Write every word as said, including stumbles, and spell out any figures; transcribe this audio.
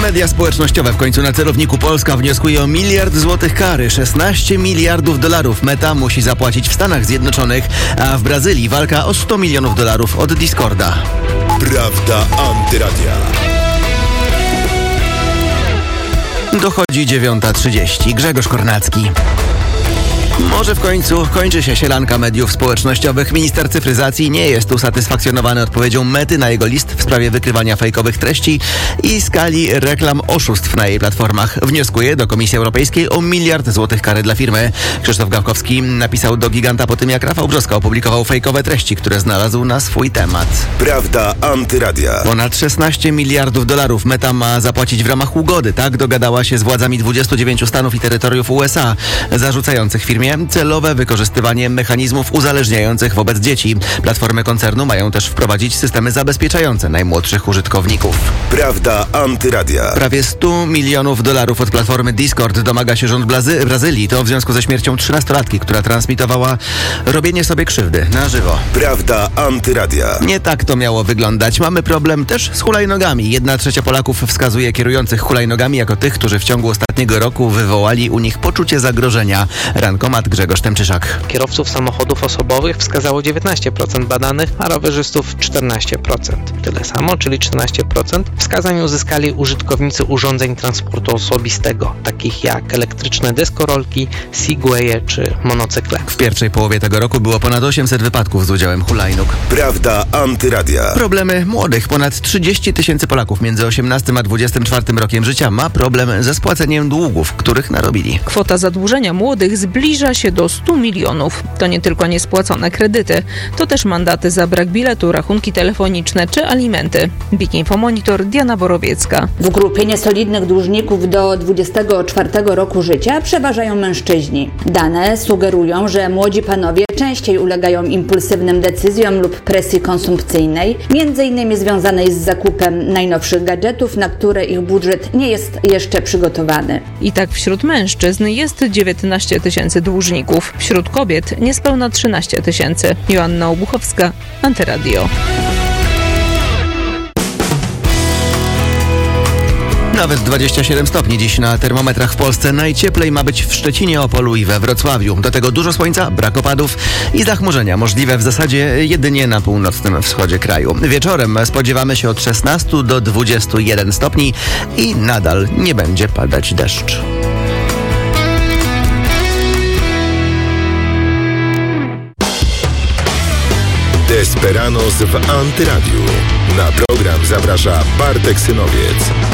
Media społecznościowe w końcu na celowniku. Polska wnioskuje o miliard złotych kary. szesnaście miliardów dolarów Meta musi zapłacić w Stanach Zjednoczonych, a w Brazylii walka o sto milionów dolarów od Discorda. Prawda Antyradia. Dochodzi dziewiąta trzydzieści. Grzegorz Kornacki. Może w końcu kończy się sielanka mediów społecznościowych. Minister cyfryzacji nie jest usatysfakcjonowany odpowiedzią Mety na jego list w sprawie wykrywania fejkowych treści i skali reklam oszustw na jej platformach. Wnioskuje do Komisji Europejskiej o miliard złotych kary dla firmy. Krzysztof Gawkowski napisał do giganta po tym, jak Rafał Brzoska opublikował fejkowe treści, które znalazł na swój temat. Prawda Antyradia. Ponad szesnaście miliardów dolarów Meta ma zapłacić w ramach ugody. Tak dogadała się z władzami dwudziestu dziewięciu stanów i terytoriów U S A, zarzucających firmie celowe wykorzystywanie mechanizmów uzależniających wobec dzieci. Platformy koncernu mają też wprowadzić systemy zabezpieczające najmłodszych użytkowników. Prawda Antyradia. Prawie stu milionów dolarów od platformy Discord domaga się rząd Brazy- Brazylii. To w związku ze śmiercią trzynastolatki, która transmitowała robienie sobie krzywdy na żywo. Prawda Antyradia. Nie tak to miało wyglądać. Mamy problem też z hulajnogami. Jedna trzecia Polaków wskazuje kierujących hulajnogami jako tych, którzy w ciągu ostatniego roku wywołali u nich poczucie zagrożenia. Rankomat Grzegorz Temczyszak. Kierowców samochodów osobowych wskazało dziewiętnaście procent badanych, a rowerzystów czternaście procent. Tyle samo, czyli czternaście procent wskazań uzyskali użytkownicy urządzeń transportu osobistego, takich jak elektryczne deskorolki, segwaye czy monocykle. W pierwszej połowie tego roku było ponad osiemset wypadków z udziałem hulajnóg. Prawda Antyradia. Problemy młodych. Ponad trzydzieści tysięcy Polaków między osiemnastym a dwudziestym czwartym rokiem życia ma problem ze spłaceniem długów, których narobili. Kwota zadłużenia młodych zbliża się do stu milionów. To nie tylko niespłacone kredyty, to też mandaty za brak biletu, rachunki telefoniczne czy alimenty. Big Info Monitor, Diana Borowiecka. W grupie niesolidnych dłużników do dwudziestego czwartego roku życia przeważają mężczyźni. Dane sugerują, że młodzi panowie częściej ulegają impulsywnym decyzjom lub presji konsumpcyjnej, między innymi związanej z zakupem najnowszych gadżetów, na które ich budżet nie jest jeszcze przygotowany. I tak wśród mężczyzn jest dziewiętnaście tysięcy dłużników. Wśród kobiet niespełna trzynaście tysięcy. Joanna Obuchowska, Antyradio. Nawet dwadzieścia siedem stopni dziś na termometrach w Polsce. Najcieplej ma być w Szczecinie, Opolu i we Wrocławiu. Do tego dużo słońca, brak opadów i zachmurzenia możliwe w zasadzie jedynie na północnym wschodzie kraju. Wieczorem spodziewamy się od szesnastu do dwudziestu jeden stopni i nadal nie będzie padać deszcz. Desperanos w Antyradiu. Na program zaprasza Bartek Synowiec.